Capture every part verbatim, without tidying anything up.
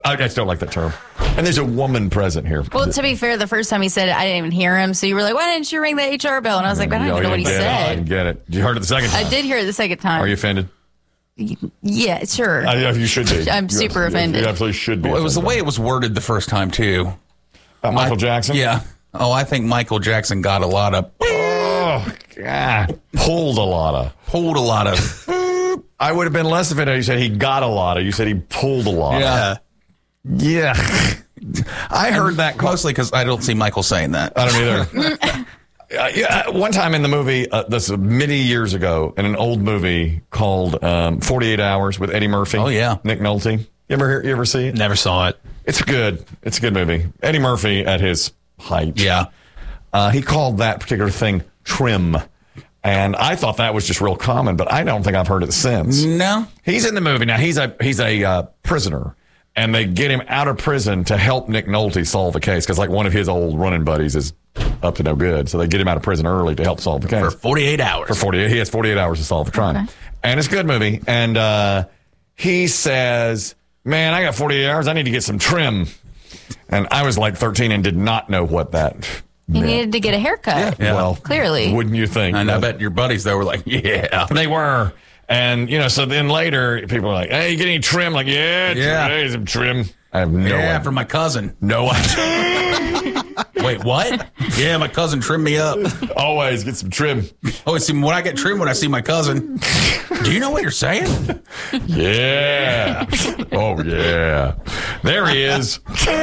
I just don't like that term. And there's a woman present here. Well, to be fair, the first time he said it, I didn't even hear him. So you were like, why didn't you ring the H R bell? And I was like, I don't even know what he get said. It. I didn't get it. You heard it the second time. I did hear it the second time. Are you offended? Yeah, sure. I, you should be. I'm you super offended. You absolutely should be. Well, it was the way it was worded the first time, too. Uh, Michael I, Jackson? Yeah. Oh, I think Michael Jackson got a lot of... Oh, God. Pulled a lot of. Pulled a lot of... I would have been less offended if you said he got a lot of. You said he pulled a lot yeah. of. Yeah. I heard that mostly because I don't see Michael saying that. I don't either. uh, yeah, one time in the movie, uh, this was many years ago, in an old movie called um, forty-eight hours with Eddie Murphy. Oh, yeah. Nick Nolte. You ever hear, you ever see it? Never saw it. It's good. It's a good movie. Eddie Murphy at his height. Yeah. Uh, he called that particular thing trim. And I thought that was just real common, but I don't think I've heard it since. No. He's in the movie. Now, he's a he's a uh, prisoner, and they get him out of prison to help Nick Nolte solve the case because, like, one of his old running buddies is up to no good. So they get him out of prison early to help solve the case. For forty-eight hours. For forty-eight. He has forty-eight hours to solve the crime. Okay. And it's a good movie. And uh, he says, man, I got forty-eight hours. I need to get some trim. And I was like thirteen and did not know what that He meant. needed to get a haircut. Yeah. yeah. Well, clearly. Wouldn't you think? And I bet your buddies, though, were like, yeah. They were. And, you know, so then later, people are like, hey, you get any trim? Like, yeah, Yeah. hey, some trim. I have no Yeah, idea. for my cousin. No idea. Wait, what? Yeah, my cousin trimmed me up. Always get some trim. Oh, see, when I get trimmed when I see my cousin. Do you know what you're saying? Yeah. Oh, yeah. There he is.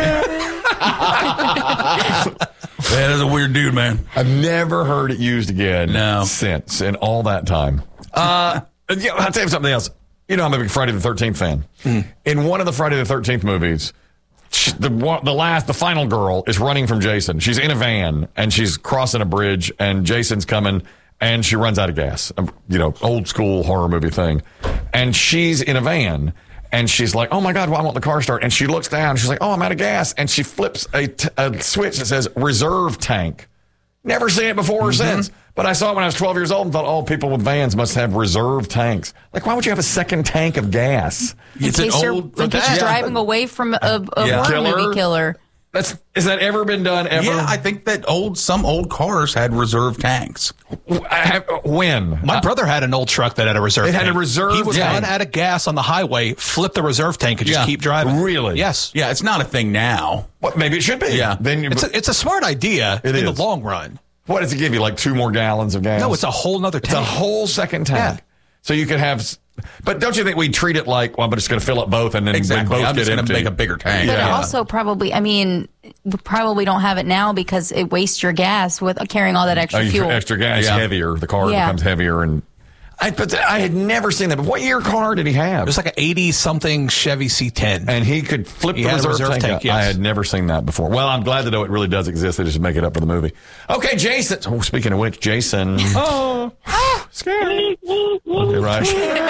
That is a weird dude, man. I've never heard it used again No. since in all that time. Uh, yeah, I'll tell you something else. You know, I'm a big Friday the thirteenth fan. Mm. In one of the Friday the thirteenth movies, the the last, the final girl is running from Jason. She's in a van and she's crossing a bridge and Jason's coming and she runs out of gas. You know, old school horror movie thing. And she's in a van and she's like, oh my God, why won't the car start? And she looks down and she's like, oh, I'm out of gas. And she flips a, t- a switch that says reserve tank. Never seen it before or mm-hmm. since. But I saw it when I was twelve years old and thought, oh, people with vans must have reserve tanks. Like, why would you have a second tank of gas? In It's an case you're, old... in case you're driving away from a, a Yeah. horror Killer. movie killer. That's has that ever been done ever? Yeah, I think that old some old cars had reserve tanks. I have, when? My brother had an old truck that had a reserve It tank. had a reserve He would tank. run out of gas on the highway, flip the reserve tank, and just Yeah. keep driving. Really? Yes. Yeah, it's not a thing now. What, maybe it should be. Yeah. Then you, It's a, it's a smart idea It in is. the long run. what does it give you? Like two more gallons of gas? No, it's a whole nother It's tank. a whole second tank. Yeah. So you could have. But don't you think we treat it like, well, I'm just going to fill up both and then Exactly. we both I'm get just going empty. to make a bigger tank. But Yeah. it also probably, I mean, we probably don't have it now because it wastes your gas with carrying all that extra Oh, fuel. extra gas, Yeah. heavier. The car Yeah. becomes heavier. And I, but I had never seen that. But what year car did he have? It was like an eighty-something Chevy C ten. And he could flip He the had a reserve, reserve tank. tank, out. yes. I had never seen that before. Well, I'm glad to know it really does exist. They just make it up for the movie. Okay, Jason. Oh, speaking of which, Jason. Oh, scary. Okay, right.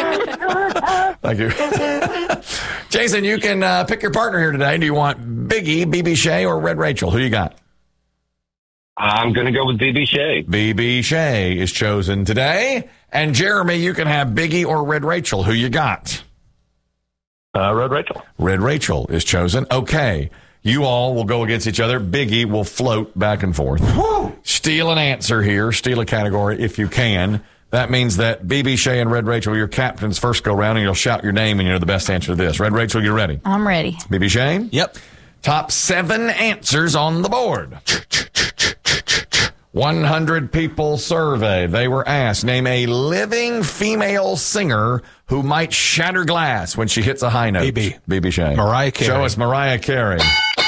Thank you. Jason, you can uh, pick your partner here today. Do you want Biggie, B B Shea, or Red Rachel? Who you got? I'm going to go with B B Shea. B B Shea is chosen today. And Jeremy, you can have Biggie or Red Rachel. Who you got? Uh, Red Rachel. Red Rachel is chosen. Okay. You all will go against each other. Biggie will float back and forth. Woo! Steal an answer here. Steal a category if you can. That means that B B Shea and Red Rachel, your captains, first go round and you'll shout your name and you know the best answer to this. Red Rachel, you ready? I'm ready. B B Shea? Yep. Top seven answers on the board. one hundred people survey. They were asked, name a living female singer who might shatter glass when she hits a high note. B B. B B Shea. Mariah Carey. Show us Mariah Carey.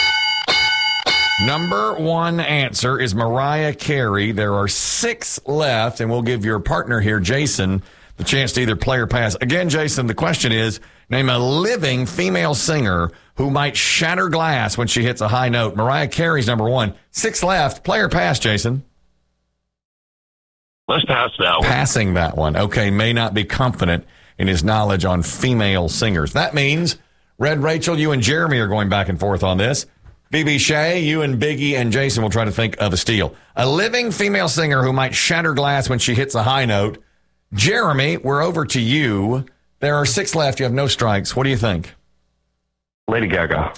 Number one answer is Mariah Carey. There are six left, and we'll give your partner here, Jason, the chance to either play or pass. Again, Jason, the question is, name a living female singer who might shatter glass when she hits a high note. Mariah Carey's number one. Six left. Play or pass, Jason? Let's pass that one. Passing that one. Okay, may not be confident in his knowledge on female singers. That means, Red Rachel, you and Jeremy are going back and forth on this. B B Shea, you and Biggie and Jason will try to think of a steal. A living female singer who might shatter glass when she hits a high note. Jeremy, we're over to you. There are six left. You have no strikes. What do you think? Lady Gaga.